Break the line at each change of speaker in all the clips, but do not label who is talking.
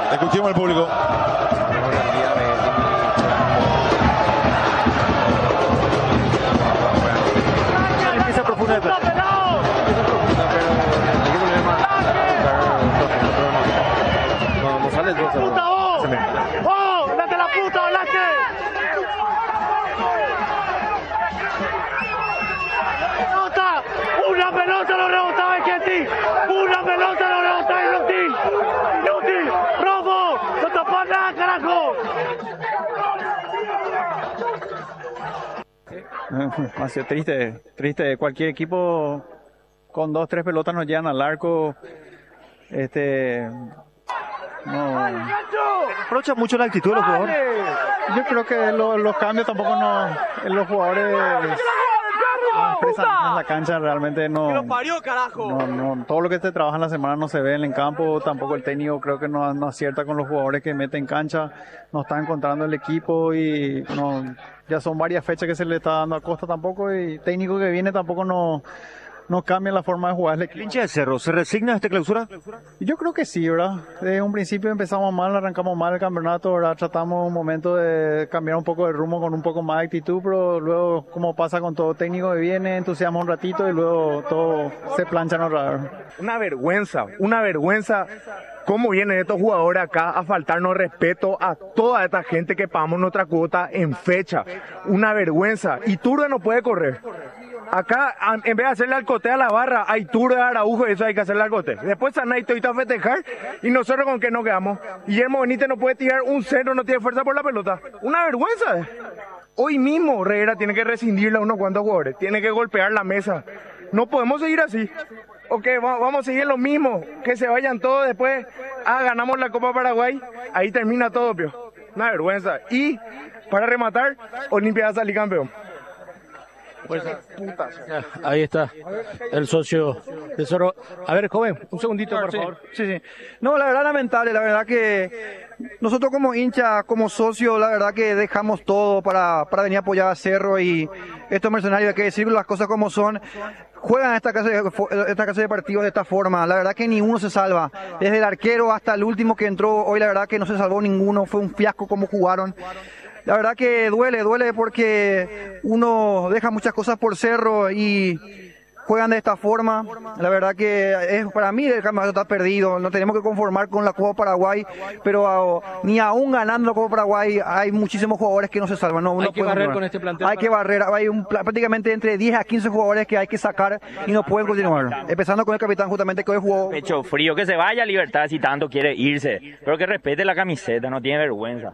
Escuchemos al público.
Empieza profunda de plata. No sale el 2.
¡Oh! ¡Date la puta, Blanque! ¡Pelota! ¡Una pelota lo rebotaba el Ketty! ¡Una pelota lo rebotaba inútil! ¡Inútil! ¡Robo! ¡No tapó nada, carajo!
Demasiado triste. Cualquier equipo con 2-3 pelotas nos llegan al arco. No.
Aprovecha mucho la actitud de los jugadores.
Yo creo que los cambios tampoco los jugadores no expresan en la cancha, realmente no. No, todo lo que se trabaja en la semana no se ve en el campo, tampoco el técnico creo que no acierta con los jugadores que mete en cancha, no está encontrando el equipo y no, ya son varias fechas que se le está dando a Costa tampoco y el técnico que viene tampoco no cambia la forma de jugar.
El hincha de Cerro, ¿se resigna a esta clausura?
Yo creo que sí, ¿verdad? Desde un principio empezamos mal, arrancamos mal el campeonato, ¿verdad? Tratamos un momento de cambiar un poco de rumbo con un poco más de actitud, pero luego, como pasa con todo técnico que viene, entusiasma un ratito y luego todo se planchan otra vez.
Una vergüenza. ¿Cómo vienen estos jugadores acá a faltarnos respeto a toda esta gente que pagamos nuestra cuota en fecha? Una vergüenza. Y Turbe no puede correr. Acá, en vez de hacerle alcote a la barra, hay Turbe, Araujo, eso hay que hacerle alcote. Después Sanay Toita a festejar y nosotros con qué nos quedamos. Guillermo Benítez no puede tirar un centro, no tiene fuerza por la pelota. Una vergüenza. Hoy mismo Herrera tiene que rescindirle a unos cuantos jugadores, tiene que golpear la mesa. No podemos seguir así. Ok, vamos a seguir lo mismo, que se vayan todos después. Ganamos la Copa Paraguay, ahí termina todo, pio. Una vergüenza. Y, para rematar, Olimpia va a salir campeón.
Pues, ahí está el socio de Cerro. A ver, joven, un segundito, por favor.
Sí. No, la verdad lamentable, la verdad que nosotros como hinchas, como socios, la verdad que dejamos todo para venir a apoyar a Cerro y estos mercenarios, hay que decir las cosas como son. Juegan esta clase de partidos de esta forma, la verdad que ninguno se salva, desde el arquero hasta el último que entró, hoy la verdad que no se salvó ninguno, fue un fiasco como jugaron. La verdad que duele porque uno deja muchas cosas por Cerro y juegan de esta forma. La verdad que para mí el campeonato está perdido. Nos tenemos que conformar con la Copa Paraguay, pero ni aún ganando la Copa Paraguay hay muchísimos jugadores que no se salvan. No,
hay que barrer con este plantel.
Hay que barrer. Hay prácticamente entre 10 a 15 jugadores que hay que sacar y no pueden continuar. Empezando con el capitán justamente que hoy jugó.
Pecho frío, que se vaya a Libertad si tanto quiere irse, pero que respete la camiseta, no tiene vergüenza.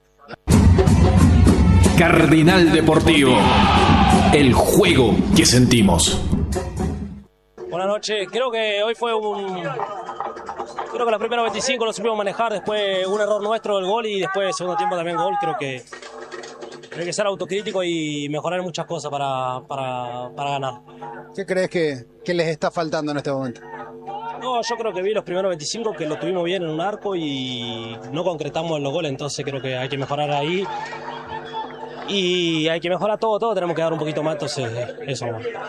Cardinal Deportivo, el juego que sentimos.
Buenas noches, creo que hoy fue creo que los primeros 25 lo supimos manejar, después un error nuestro el gol y después segundo tiempo también gol. Creo que hay que ser autocrítico y mejorar muchas cosas para ganar.
¿Qué crees que les está faltando en este momento?
No, yo creo que vi los primeros 25 que lo tuvimos bien en un arco y no concretamos en los goles, entonces creo que hay que mejorar ahí. Y hay que mejorar todo, tenemos que dar un poquito más, entonces eso.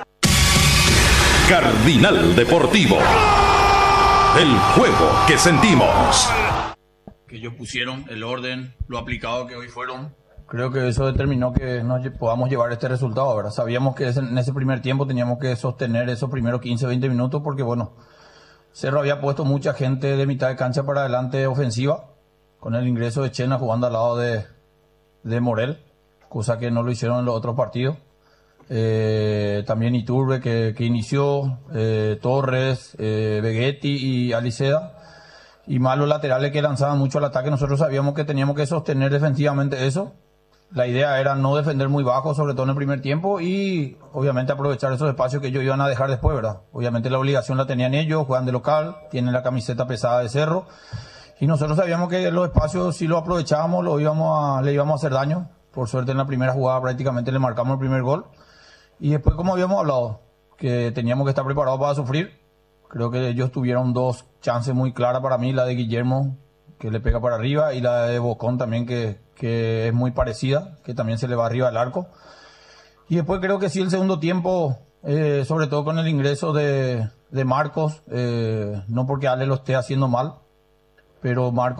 Cardinal Deportivo, el juego que sentimos.
Que ellos pusieron el orden, lo aplicado que hoy fueron.
Creo que eso determinó que nos podamos llevar este resultado, ¿verdad? Sabíamos que en ese primer tiempo teníamos que sostener esos primeros 15-20 minutos porque, bueno, Cerro había puesto mucha gente de mitad de cancha para adelante ofensiva, con el ingreso de Chena jugando al lado de Morel, cosa que no lo hicieron en los otros partidos. También Iturbe que inició, Torres, Vegetti y Aliceda, y más los laterales que lanzaban mucho al ataque. Nosotros sabíamos que teníamos que sostener defensivamente eso. La idea era no defender muy bajo, sobre todo en el primer tiempo, y obviamente aprovechar esos espacios que ellos iban a dejar después, ¿verdad? Obviamente la obligación la tenían ellos, juegan de local, tienen la camiseta pesada de Cerro, y nosotros sabíamos que los espacios, si los aprovechábamos, le íbamos a hacer daño. Por suerte en la primera jugada prácticamente le marcamos el primer gol. Y después, como habíamos hablado, que teníamos que estar preparados para sufrir. Creo que ellos tuvieron dos chances muy claras para mí, la de Guillermo, que le pega para arriba, y la de Bocón también, que es muy parecida, que también se le va arriba al arco. Y después creo que sí, el segundo tiempo, sobre todo con el ingreso de Marcos, no porque Ale lo esté haciendo mal, pero Marcos